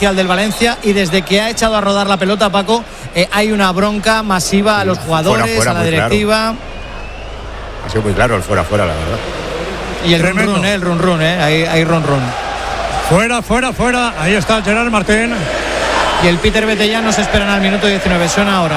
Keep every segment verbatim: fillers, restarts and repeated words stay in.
inicial del Valencia, y desde que ha echado a rodar la pelota, Paco, eh, hay una bronca masiva a los jugadores, fuera, fuera, a la directiva. Claro. Ha sido muy claro el fuera, fuera, la verdad. Y el run run, eh, el run run, eh, hay, hay run run. Fuera, fuera, fuera. Ahí está Gerard Martín. Y el Peter Betellán nos esperan al minuto diecinueve. Suena ahora.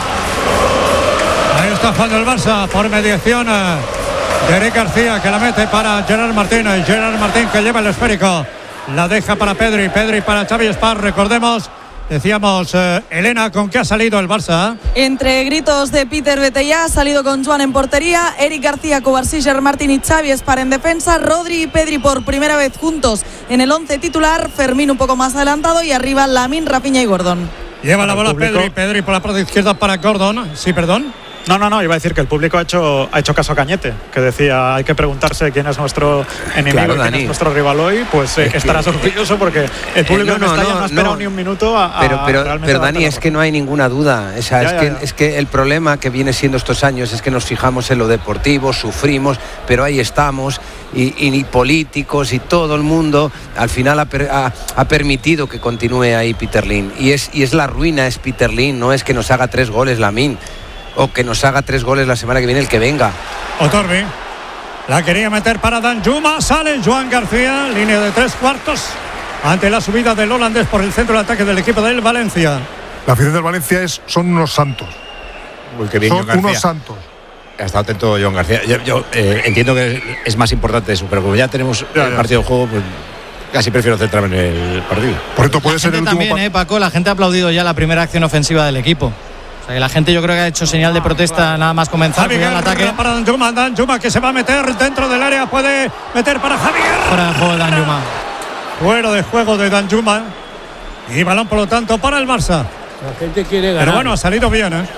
Ahí está jugando el Barça por mediación de Eric García, que la mete para Gerard Martín. Y Gerard Martín, que lleva el esférico, la deja para Pedri. Pedri para Xavi Espar. Recordemos, decíamos, eh, Elena, ¿con qué ha salido el Barça? Entre gritos de Peter Betellá, ha salido con Joan en portería, Eric García, Covarsí, Gerard Martín y Xavi Espar en defensa, Rodri y Pedri por primera vez juntos en el once titular, Fermín un poco más adelantado y arriba Lamine, Rafinha y Gordon. Lleva la bola Pedri, Pedri por la parte izquierda para Gordon. Sí, perdón. No, no, no, iba a decir que el público ha hecho, ha hecho caso a Cañete, que decía, hay que preguntarse quién es nuestro enemigo, claro, quién Dani. es nuestro rival hoy, pues eh, estará que, orgulloso porque el público eh, no, no, no, no ha esperado no. ni un minuto a, a Pero, pero, pero Dani, es que no hay ninguna duda, o sea, ya, es, ya, que, ya. es que el problema que viene siendo estos años es que nos fijamos en lo deportivo, sufrimos, pero ahí estamos, y, y, y políticos y todo el mundo al final ha, ha, ha permitido que continúe ahí Peter Lim, y es, y es la ruina, es Peter Lim, no es que nos haga tres goles Lamine, o que nos haga tres goles la semana que viene el que venga. Otorbi la quería meter para Danjuma, sale Joan García, línea de tres cuartos ante la subida del holandés por el centro de ataque del equipo del Valencia. La afición del Valencia es, son unos santos. Uy, qué bien, son unos santos. Ha estado atento Joan García. Yo, yo eh, entiendo que es más importante eso, pero como ya tenemos ya, el ya. partido de juego, pues casi prefiero centrarme en el partido. Por esto puede ser el último también, eh, Paco, la gente ha aplaudido ya la primera acción ofensiva del equipo. O sea, que la gente yo creo que ha hecho señal de protesta nada más comenzar Javier, el ataque. Para Danjuma, Danjuma que se va a meter dentro del área, puede meter para Javier. Fuera de juego de Danjuma. Fuera de juego de Danjuma. Y balón por lo tanto para el Barça. La gente quiere ganar. Pero bueno, ha salido bien, ¿eh?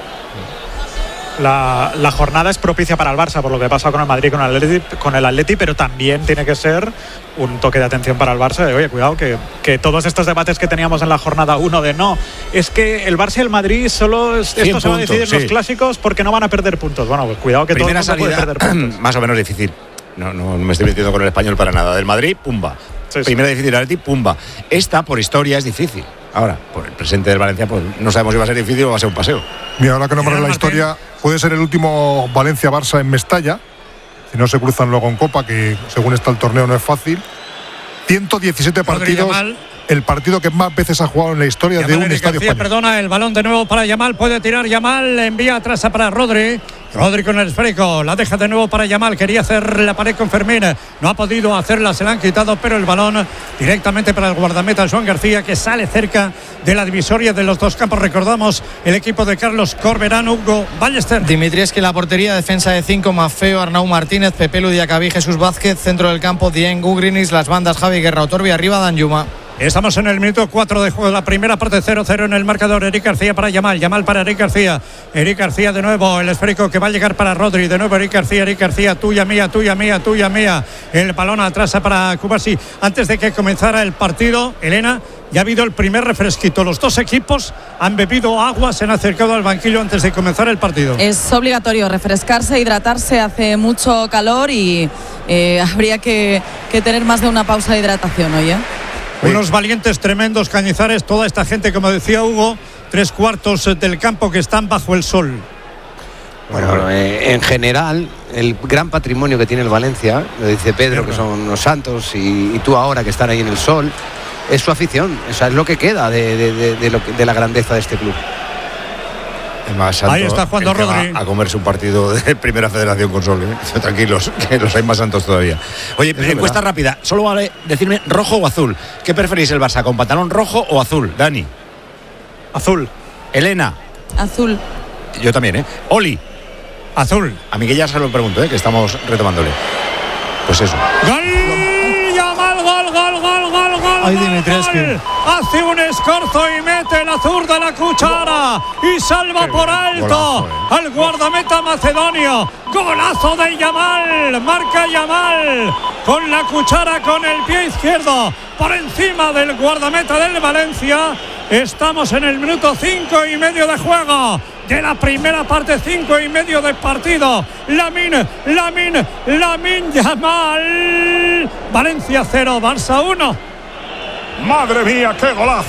La, la jornada es propicia para el Barça por lo que pasa con el Madrid, con el Atleti, con el Atleti, pero también tiene que ser un toque de atención para el Barça de, oye, cuidado, que, que todos estos debates que teníamos en la jornada uno de no, es que el Barça y el Madrid solo es, esto puntos, se va a decidir en sí. los clásicos porque no van a perder puntos. Bueno, pues cuidado que primera todo el mundo salida, puede perder puntos. Más o menos difícil. No, no, no me estoy metiendo con el español para nada. Del Madrid, pumba. Sí, sí. Primera difícil, el Atleti, pumba. Esta, por historia, es difícil. Ahora, por el presente del Valencia, pues no sabemos si va a ser difícil o va a ser un paseo. Mira, ahora que nombras la historia, puede ser el último Valencia-Barça en Mestalla, si no se cruzan luego en Copa, que según está el torneo no es fácil. ciento diecisiete partidos, el partido que más veces ha jugado en la historia Yamal de un Eric estadio García, español. Perdona, el balón de nuevo para Yamal, puede tirar Yamal, envía atrás para Rodri. Rodri con el esférico, la deja de nuevo para Yamal, quería hacer la pared con Fermín, no ha podido hacerla, se la han quitado, pero el balón directamente para el guardameta Joan García, que sale cerca de la divisoria de los dos campos. Recordamos el equipo de Carlos Corberán, Hugo Ballester. Dimitri, que la portería, defensa de cinco, Mafeo, Arnau Martínez, Pepe Ludiacabí, Jesús Vázquez, centro del campo, Dieng, Gugrinis, las bandas Javi Guerra, Otorbi, arriba Danjuma. Estamos en el minuto cuatro de juego, la primera parte cero cero en el marcador. Eric García para Yamal, Yamal para Eric García. Eric García de nuevo, el esférico que va a llegar para Rodri. De nuevo Eric García, Eric García, tuya mía, tuya mía, tuya mía. El balón atrás para Cubarsí. Antes de que comenzara el partido, Elena, ya ha habido el primer refresquito. Los dos equipos han bebido agua, se han acercado al banquillo antes de comenzar el partido. Es obligatorio refrescarse, hidratarse, hace mucho calor y eh, habría que, que tener más de una pausa de hidratación hoy, ¿eh? Unos valientes tremendos Cañizares, toda esta gente, como decía Hugo, tres cuartos del campo que están bajo el sol. Bueno, eh, en general, el gran patrimonio que tiene el Valencia, lo dice Pedro, que son los santos, y, y tú ahora que están ahí en el sol, es su afición, o sea, es lo que queda de, de, de, de, lo que, de la grandeza de este club. Más santo, ahí está jugando Rodri. A comerse un partido de Primera Federación con Sol, ¿eh? Tranquilos, que los hay más santos todavía. Oye, encuesta rápida, solo vale decirme rojo o azul. ¿Qué preferís el Barça, con pantalón rojo o azul? Dani. Azul. Elena. Azul. Yo también, ¿eh? Oli. Azul. A Miguel ya se lo pregunto, ¿eh? Que estamos retomándole. Pues eso. ¡Gol! Yamal, gol, gol, gol, gol, gol. Ay, gol, Dimitrescu. gol. Hace un escorzo y mete la zurda la cuchara y salva por alto golazo, eh. al guardameta macedonio. Golazo de Yamal, marca Yamal con la cuchara con el pie izquierdo por encima del guardameta del Valencia. Estamos en el minuto cinco y medio de juego de la primera parte, cinco y medio de partido. Lamine, Lamine, Lamine Yamal. Valencia cero, Barça uno. Madre mía, qué golazo.